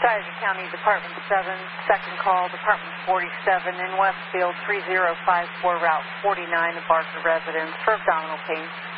Cuyahoga County, Department 7, second call, Department 47 in Westfield, 3054, Route 49, Barker residence for abdominal pain.